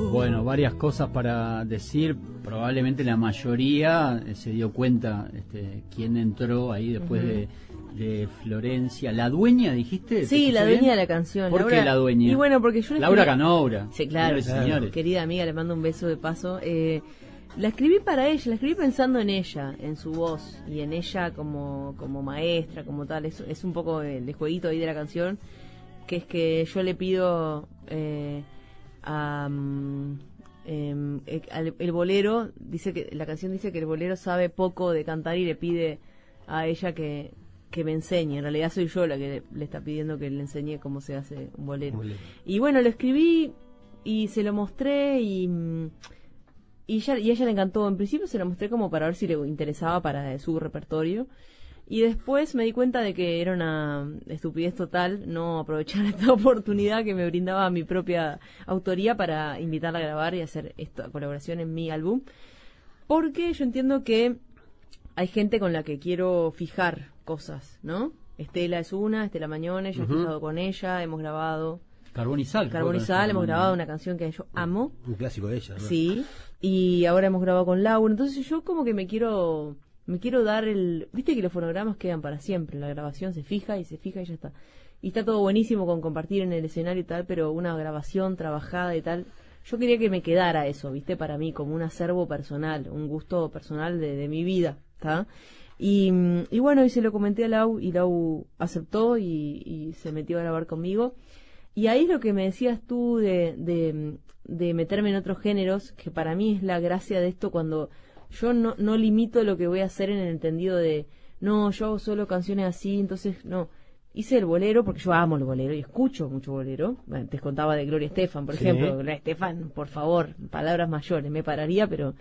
Bueno, varias cosas para decir. Probablemente la mayoría se dio cuenta quién entró ahí después de Florencia. ¿La dueña, dijiste? Sí, la dueña de la canción. ¿Por Laura, qué la dueña? Y bueno, porque yo Laura Canoura. Sí, claro. Señores. Querida amiga, le mando un beso de paso. La escribí para ella, la escribí pensando en ella, en su voz y en ella como maestra, como tal. Es un poco el jueguito ahí de la canción, que es que yo le pido el bolero, dice que la canción dice que el bolero sabe poco de cantar y le pide a ella que me enseñe. En realidad soy yo la que le está pidiendo que le enseñe cómo se hace un bolero. Y bueno, lo escribí y se lo mostré y a ella le encantó. En principio se lo mostré como para ver si le interesaba para su repertorio. Y después me di cuenta de que era una estupidez total no aprovechar esta oportunidad que me brindaba mi propia autoría para invitarla a grabar y hacer esta colaboración en mi álbum. Porque yo entiendo que hay gente con la que quiero fijar cosas, ¿no? Estela es una, Estela Mañone, yo he fijado con ella, hemos grabado... Carbón y Sal, hemos grabado una canción que yo amo. Un clásico de ella, ¿no? Sí, y ahora hemos grabado con Laura, entonces yo como que me quiero dar viste que los fonogramas quedan para siempre, la grabación se fija y ya está. Y está todo buenísimo con compartir en el escenario y tal, pero una grabación trabajada y tal, yo quería que me quedara eso, viste, para mí, como un acervo personal, un gusto personal de mi vida, ¿está? Y bueno, y se lo comenté a Lau, y Lau aceptó y se metió a grabar conmigo. Y ahí lo que me decías tú de meterme en otros géneros, que para mí es la gracia de esto, cuando yo no limito lo que voy a hacer en el entendido de, no, yo hago solo canciones así, entonces no. Hice el bolero porque yo amo el bolero y escucho mucho bolero. Bueno, te contaba de Gloria Estefan, por ejemplo. Gloria Estefan, por favor, palabras mayores, me pararía, pero...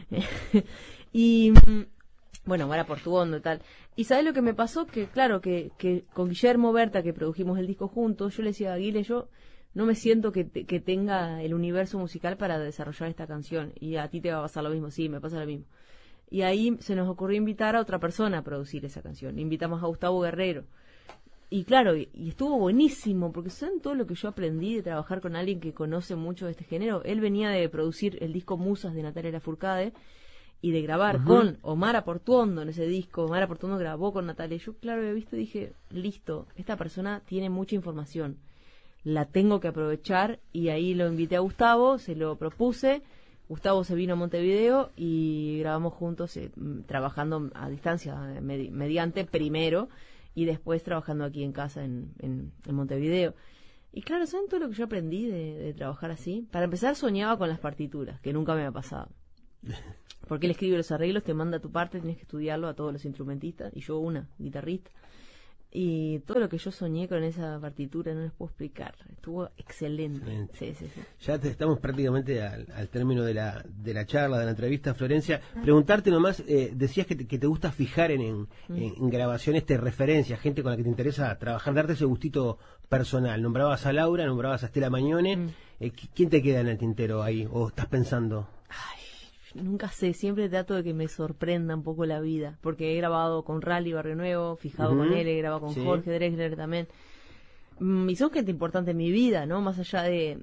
y... Bueno, Mara Portuondo y tal. Y ¿sabes lo que me pasó? Que claro, que con Guillermo Berta, que produjimos el disco juntos, yo le decía a Guile, yo no me siento que tenga el universo musical para desarrollar esta canción. Y a ti te va a pasar lo mismo. Sí, me pasa lo mismo. Y ahí se nos ocurrió invitar a otra persona a producir esa canción. Invitamos a Gustavo Guerrero. Y claro, y estuvo buenísimo, porque saben todo lo que yo aprendí de trabajar con alguien que conoce mucho de este género. Él venía de producir el disco Musas de Natalia Lafourcade, y de grabar con Omar Portuondo en ese disco. Omar Portuondo grabó con Natalia. Yo, claro, había visto y dije, listo, esta persona tiene mucha información, la tengo que aprovechar. Y ahí lo invité a Gustavo, se lo propuse. Gustavo se vino a Montevideo y grabamos juntos, trabajando a distancia, mediante primero, y después trabajando aquí en casa en Montevideo. Y claro, ¿saben todo lo que yo aprendí de trabajar así? Para empezar, soñaba con las partituras, que nunca me había pasado. Porque él escribe los arreglos, te manda tu parte, tienes que estudiarlo a todos los instrumentistas, y yo una, guitarrista. Y todo lo que yo soñé con esa partitura no les puedo explicar. Estuvo excelente. Sí. Ya estamos prácticamente al término de la charla, de la entrevista, Florencia. Preguntarte nomás, decías que te gusta fijar en grabaciones de referencia, gente con la que te interesa trabajar, darte ese gustito personal. Nombrabas a Laura, nombrabas a Estela Mañone. ¿Quién te queda en el tintero ahí? ¿O estás pensando? Nunca sé, siempre trato de que me sorprenda un poco la vida, porque he grabado con Rally Barrio Nuevo, fijado con él, he grabado con Jorge Drexler también, y son gente importante en mi vida, ¿no? Más allá de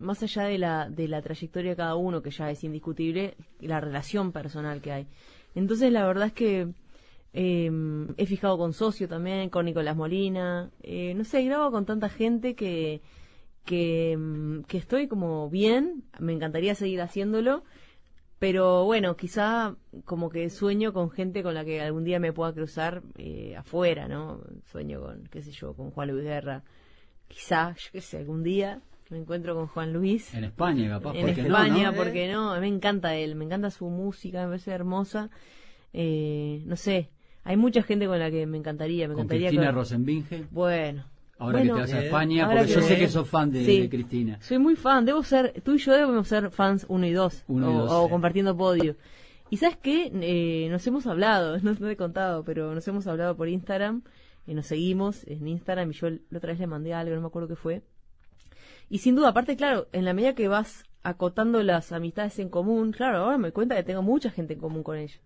la trayectoria de cada uno, que ya es indiscutible, la relación personal que hay. Entonces la verdad es que he fijado con Socio también, con Nicolás Molina, no sé, he grabado con tanta gente que estoy como bien, me encantaría seguir haciéndolo. Pero bueno, quizá como que sueño con gente con la que algún día me pueda cruzar afuera, ¿no? Sueño con, qué sé yo, con Juan Luis Guerra. Quizá, yo qué sé, algún día me encuentro con Juan Luis. En España, capaz. En España, ¿por qué no? Me encanta él, me encanta su música, me parece hermosa. No sé, hay mucha gente con la que me encantaría. Con Cristina Rosenbinge. Bueno. Ahora que te vas a España, porque yo sé que sos fan de Cristina. Soy muy fan, tú y yo debemos ser fans 1 y 2, o compartiendo podio. Y ¿sabes qué? Nos hemos hablado, no te he contado, pero nos hemos hablado por Instagram, nos seguimos en Instagram, y yo la otra vez le mandé algo, no me acuerdo qué fue. Y sin duda, aparte, claro, en la medida que vas acotando las amistades en común, claro, ahora me cuenta que tengo mucha gente en común con ella.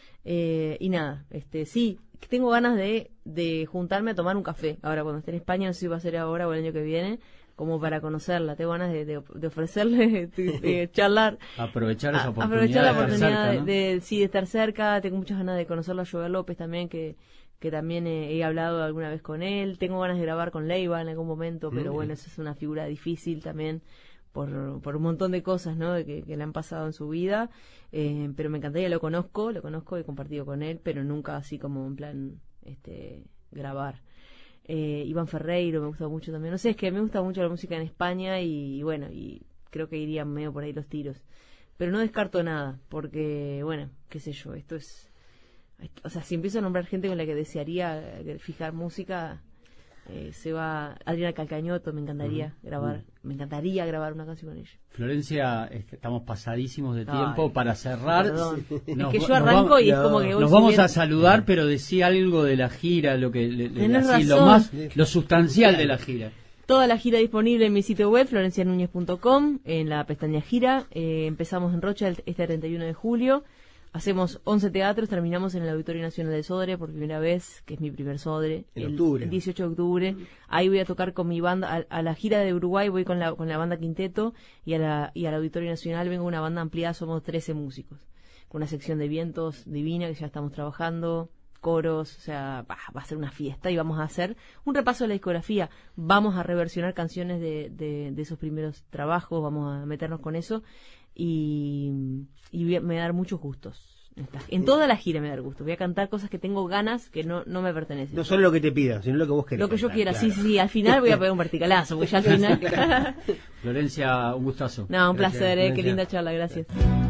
Y nada, sí, tengo ganas de juntarme a tomar un café. Ahora cuando esté en España, no sé si va a ser ahora o el año que viene, como para conocerla. Tengo ganas de ofrecerle, de charlar. Aprovechar esa oportunidad. Aprovechar la oportunidad cerca, ¿no? de estar cerca. Tengo muchas ganas de conocerlo a Joel López también, que también he hablado alguna vez con él. Tengo ganas de grabar con Leiva en algún momento, pero bueno, eso es una figura difícil también por un montón de cosas, ¿no? Que le han pasado en su vida. Pero me encantaría, lo conozco, he compartido con él, pero nunca así como en plan grabar. Iván Ferreiro me gusta mucho también. No sé, es que me gusta mucho la música en España y bueno, y creo que irían medio por ahí los tiros. Pero no descarto nada, porque bueno, qué sé yo, esto es... O sea, si empiezo a nombrar gente con la que desearía fijar música, se va Adriana Calcañoto, me encantaría grabar una canción con ella. Florencia, estamos pasadísimos de tiempo. Para cerrar. Perdón. Es que yo arranco y es como que voy nos vamos subiendo. a saludar, pero decía algo de la gira, lo que Tenés así, razón. lo sustancial de la gira. Toda la gira disponible en mi sitio web, florencianuñez.com, en la pestaña gira. Empezamos en Rocha este 31 de julio. Hacemos 11 teatros, terminamos en el Auditorio Nacional de Sodre por primera vez, que es mi primer Sodre, el 18 de octubre. Ahí voy a tocar con mi banda, a la gira de Uruguay voy con la banda Quinteto, y al Auditorio Nacional vengo una banda ampliada, somos 13 músicos, con una sección de vientos divina que ya estamos trabajando, coros, o sea, va a ser una fiesta y vamos a hacer un repaso de la discografía, vamos a reversionar canciones de esos primeros trabajos, vamos a meternos con eso. Y me va a dar muchos gustos. En toda la gira me va a dar gusto. Voy a cantar cosas que tengo ganas que no me pertenecen. No solo lo que te pidan, sino lo que vos querés. Lo que yo cantar, quiera, claro. sí. Al final voy a pegar un verticalazo, porque ya al final... Florencia, un gustazo. No, un placer, Gracias, qué Florencia. linda charla, gracias.